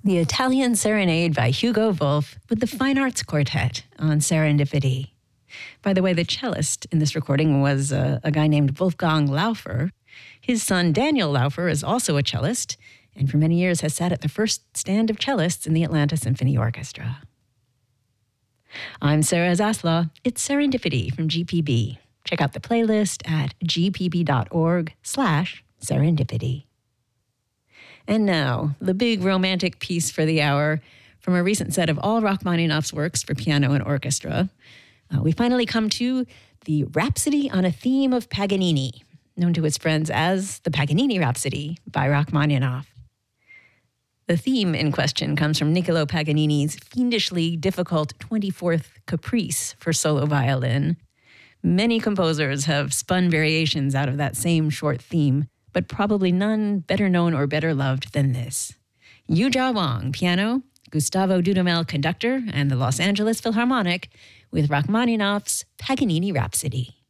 The Italian Serenade by Hugo Wolf with the Fine Arts Quartet on Serendipity. By the way, the cellist in this recording was a guy named Wolfgang Laufer. His son Daniel Laufer is also a cellist, and for many years has sat at the first stand of cellists in the Atlanta Symphony Orchestra. I'm Sarah Zaslaw. It's Serendipity from GPB. Check out the playlist at gpb.org/serendipity. And now, the big romantic piece for the hour from a recent set of all Rachmaninoff's works for piano and orchestra. We finally come to the Rhapsody on a Theme of Paganini, known to his friends as the Paganini Rhapsody by Rachmaninoff. The theme in question comes from Niccolò Paganini's fiendishly difficult 24th Caprice for solo violin. Many composers have spun variations out of that same short theme, but probably none better known or better loved than this. Yujia Wang, piano, Gustavo Dudamel, conductor, and the Los Angeles Philharmonic with Rachmaninoff's Paganini Rhapsody.